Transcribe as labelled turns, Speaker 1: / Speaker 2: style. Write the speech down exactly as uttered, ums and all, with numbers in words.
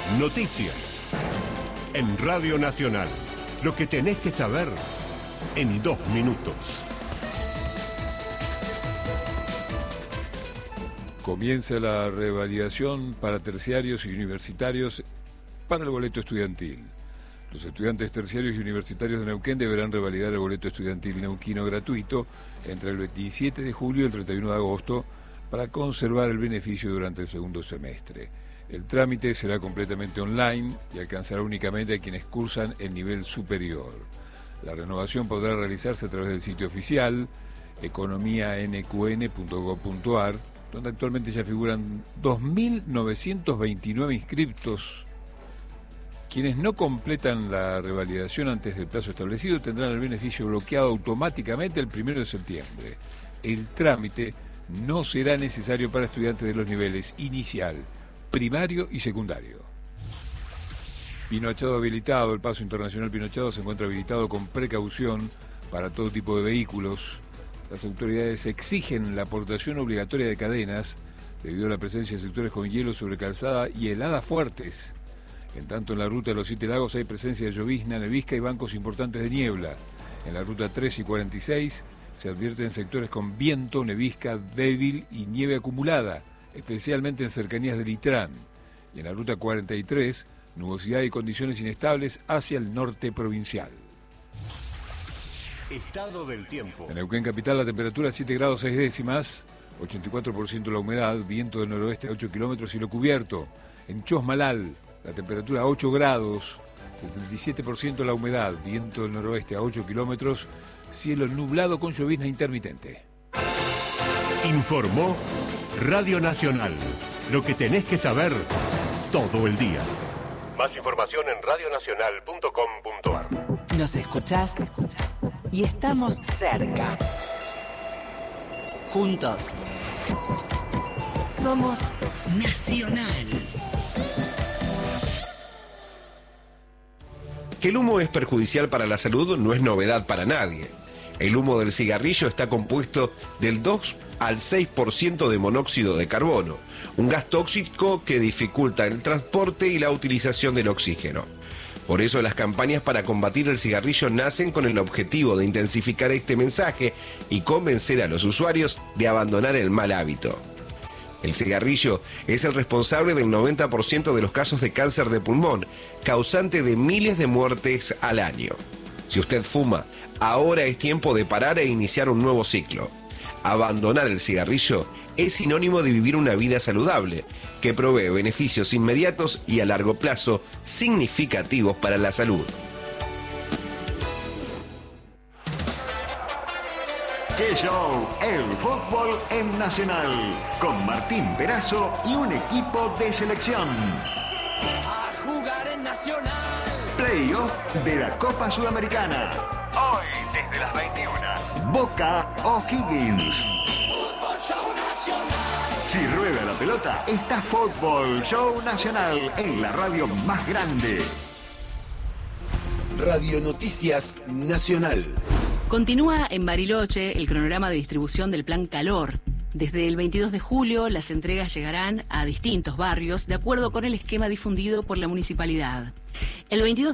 Speaker 1: Noticias. En Radio Nacional. Lo que tenés que saber en dos minutos.
Speaker 2: Comienza la revalidación para terciarios y universitarios para el boleto estudiantil. Los estudiantes terciarios y universitarios de Neuquén deberán revalidar el boleto estudiantil neuquino gratuito entre el veintisiete de julio y el treinta y uno de agosto para conservar el beneficio durante el segundo semestre. El trámite será completamente online y alcanzará únicamente a quienes cursan el nivel superior. La renovación podrá realizarse a través del sitio oficial economía n q n punto gob punto a r, donde actualmente ya figuran dos mil novecientos veintinueve inscriptos. Quienes no completan la revalidación antes del plazo establecido tendrán el beneficio bloqueado automáticamente el primero de septiembre. El trámite no será necesario para estudiantes de los niveles inicial, primario y secundario. Pinochado habilitado. El paso internacional Pinochado se encuentra habilitado con precaución para todo tipo de vehículos. Las autoridades exigen la aportación obligatoria de cadenas debido a la presencia de sectores con hielo sobre calzada y heladas fuertes. En tanto, en la ruta de los Siete Lagos hay presencia de llovizna, nevisca y bancos importantes de niebla. En la ruta tres y cuarenta y seis se advierten sectores con viento, nevisca débil y nieve acumulada, especialmente en cercanías de Litrán. Y en la ruta cuarenta y tres, nubosidad y condiciones inestables hacia el norte provincial.
Speaker 1: Estado del tiempo.
Speaker 2: En Neuquén capital la temperatura siete grados seis décimas, ochenta y cuatro por ciento la humedad, viento del noroeste a ocho kilómetros, cielo cubierto. En Chosmalal la temperatura ocho grados, setenta y siete por ciento la humedad, viento del noroeste a ocho kilómetros, cielo nublado con llovizna intermitente.
Speaker 1: Informó Radio Nacional. Lo que tenés que saber todo el día. Más información en radio nacional punto com punto a r.
Speaker 3: Nos escuchás y estamos cerca. Juntos. Somos Nacional.
Speaker 4: Que el humo es perjudicial para la salud no es novedad para nadie. El humo del cigarrillo está compuesto del dos al seis por ciento de monóxido de carbono, un gas tóxico que dificulta el transporte y la utilización del oxígeno. Por eso las campañas para combatir el cigarrillo nacen con el objetivo de intensificar este mensaje y convencer a los usuarios de abandonar el mal hábito. El cigarrillo es el responsable del noventa por ciento de los casos de cáncer de pulmón, causante de miles de muertes al año. Si usted fuma, ahora es tiempo de parar e iniciar un nuevo ciclo. Abandonar el cigarrillo es sinónimo de vivir una vida saludable, que provee beneficios inmediatos y a largo plazo significativos para la salud.
Speaker 5: ¡Qué show! El fútbol en Nacional, con Martín Perazo y un equipo de selección.
Speaker 6: A jugar en Nacional.
Speaker 5: Playoff de la Copa Sudamericana. Hoy desde las veintiuna. Boca O'Higgins.
Speaker 6: Fútbol Show Nacional.
Speaker 5: Si rueda la pelota, está Fútbol Show Nacional en la radio más grande.
Speaker 7: Radio Noticias Nacional.
Speaker 8: Continúa en Bariloche el cronograma de distribución del Plan Calor. Desde el veintidós de julio, las entregas llegarán a distintos barrios de acuerdo con el esquema difundido por la municipalidad. El veintidós